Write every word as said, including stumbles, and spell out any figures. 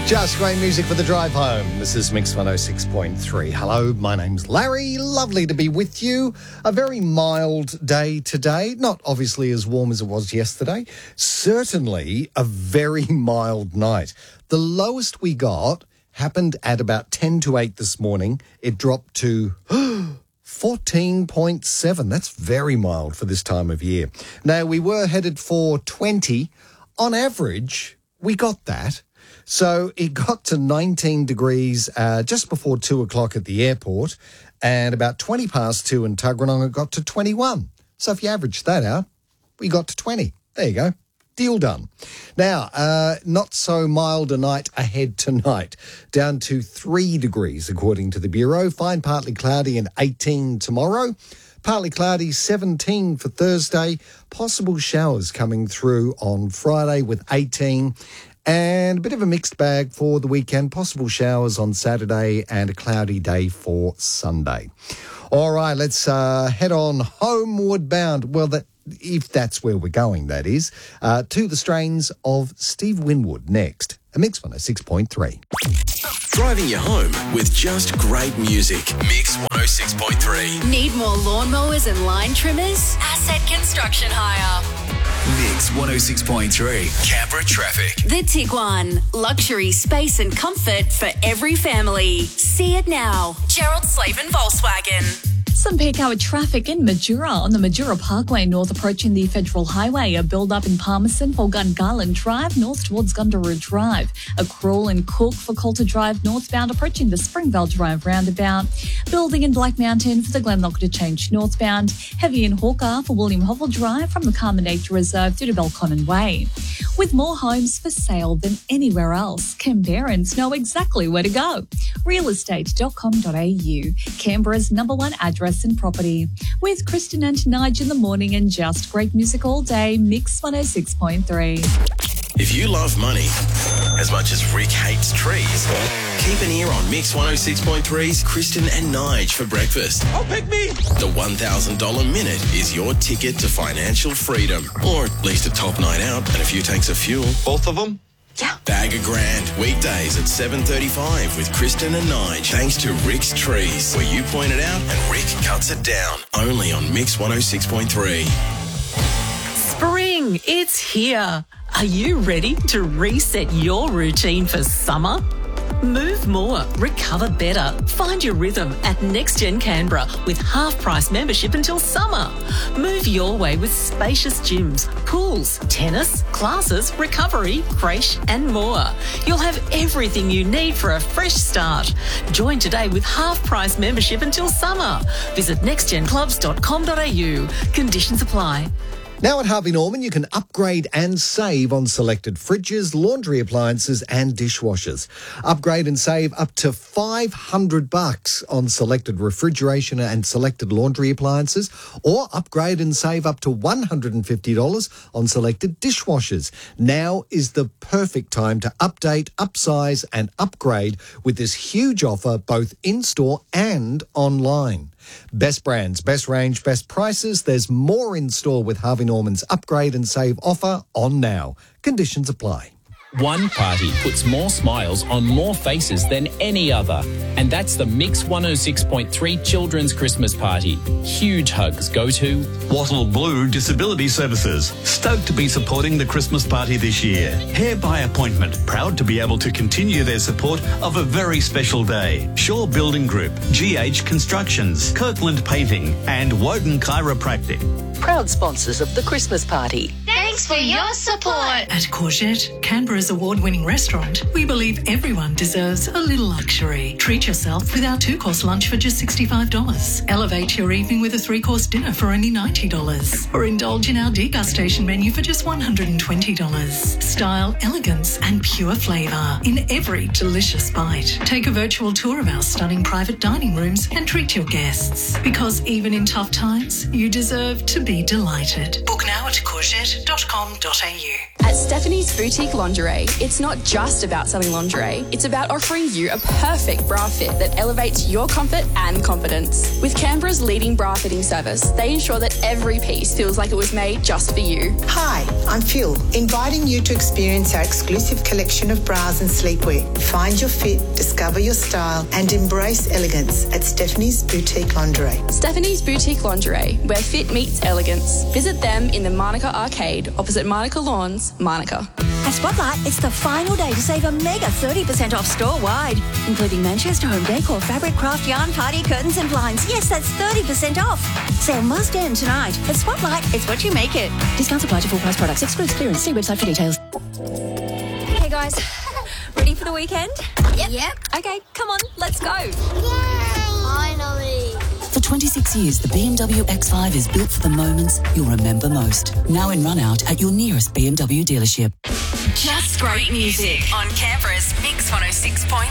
Just great music for the drive home. This is Mix one oh six point three. Hello, my name's Larry. Lovely to be with you. A very mild day today. Not obviously as warm as it was yesterday. Certainly a very mild night. The lowest we got happened at about ten to eight this morning. It dropped to fourteen point seven. That's very mild for this time of year. Now, we were headed for twenty. On average, we got that. So it got to nineteen degrees uh, just before two o'clock at the airport, and about twenty past two in Tuggeranong, it got to twenty-one. So if you average that out, we got to twenty. There you go. Deal done. Now, uh, not so mild a night ahead tonight. Down to three degrees, according to the Bureau. Fine, partly cloudy, and eighteen tomorrow. Partly cloudy, seventeen for Thursday. Possible showers coming through on Friday with eighteen. And a bit of a mixed bag for the weekend. Possible showers on Saturday and a cloudy day for Sunday. All right, let's uh, head on homeward bound. Well, that if that's where we're going, that is. Uh, to the strains of Steve Winwood next. A Mix one oh six point three. Driving you home with just great music. Mix one oh six point three. Need more lawnmowers and line trimmers? Asset Construction Hire. Mix one oh six point three. Canberra traffic. The Tiguan. Luxury, space and comfort for every family. See it now. Gerald Slavin Volkswagen. Some peak hour traffic in Majura on the Majura Parkway north approaching the Federal Highway. A build-up in Palmerston for Gungarland Drive north towards Gundaroo Drive. A crawl in Cook for Coulter Drive northbound approaching the Springvale Drive roundabout. Building in Black Mountain for the Glenlock to change northbound. Heavy in Hawker for William Hovell Drive from the Carmen Nature Reserve through to Belconnen Way. With more homes for sale than anywhere else, Canberrans know exactly where to go. real estate dot com dot a u, Canberra's number one address in property. With Kristen and Nige in the morning and just great music all day, Mix one oh six point three. If you love money as much as Rick hates trees, keep an ear on Mix one oh six point three's Kristen and Nige for breakfast. Oh, pick me! The one thousand dollars minute is your ticket to financial freedom, or at least a top night out and a few tanks of fuel. Both of them? Yeah. Bag a grand, weekdays at seven thirty-five with Kristen and Nige, thanks to Rick's Trees, where you point it out and Rick cuts it down. Only on Mix one oh six point three. Spring, it's here. Are you ready to reset your routine for summer? Move more, recover better. Find your rhythm at NextGen Canberra with half-price membership until summer. Move your way with spacious gyms, pools, tennis, classes, recovery, creche and more. You'll have everything you need for a fresh start. Join today with half-price membership until summer. Visit next gen clubs dot com dot a u. Conditions apply. Now at Harvey Norman, you can upgrade and save on selected fridges, laundry appliances and dishwashers. Upgrade and save up to five hundred bucks on selected refrigeration and selected laundry appliances, or upgrade and save up to one hundred fifty dollars on selected dishwashers. Now is the perfect time to update, upsize and upgrade with this huge offer both in-store and online. Best brands, best range, best prices. There's more in store with Harvey Norman's upgrade and save offer on now. Conditions apply. One party puts more smiles on more faces than any other. And that's the Mix one oh six point three Children's Christmas Party. Huge hugs go to Wattle Blue Disability Services. Stoked to be supporting the Christmas party this year. Hair by appointment. Proud to be able to continue their support of a very special day. Shaw Building Group, G H Constructions, Kirkland Painting and Woden Chiropractic. Proud sponsors of the Christmas party. Thanks for your support. At Courgette, Canberra's award-winning restaurant, we believe everyone deserves a little luxury. Treat yourself with our two-course lunch for just sixty-five dollars. Elevate your evening with a three-course dinner for only ninety dollars. Or indulge in our degustation menu for just one hundred twenty dollars. Style, elegance and pure flavour in every delicious bite. Take a virtual tour of our stunning private dining rooms and treat your guests. Because even in tough times, you deserve to be delighted. Book now at courgette dot dot com dot a u. At Stephanie's Boutique Lingerie, it's not just about selling lingerie. It's about offering you a perfect bra fit that elevates your comfort and confidence. With Canberra's leading bra fitting service, they ensure that every piece feels like it was made just for you. Hi, I'm Phil, inviting you to experience our exclusive collection of bras and sleepwear. Find your fit, discover your style, and embrace elegance at Stephanie's Boutique Lingerie. Stephanie's Boutique Lingerie, where fit meets elegance. Visit them in the Monica Arcade, opposite Monica Lawns, Monica. At Spotlight, it's the final day to save a mega thirty percent off store-wide, including Manchester Home Decor, fabric, craft, yarn, party, curtains and blinds. Yes, that's thirty percent off. Sale must end tonight. At Spotlight, it's what you make it. Discounts apply to full price products. Excludes clearance. See website for details. Hey guys, ready for the weekend? Yep. Yep. Okay, come on, let's go. Yay! Finally. For twenty-six years, the B M W X five is built for the moments you'll remember most. Now in run out at your nearest B M W dealership. Just great music on Canberra's Mix one oh six point